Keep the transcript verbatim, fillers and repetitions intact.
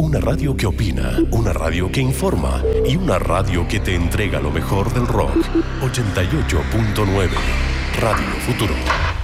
Una radio que opina, una radio que informa y una radio que te entrega lo mejor del rock. ochenta y ocho punto nueve Radio Futuro.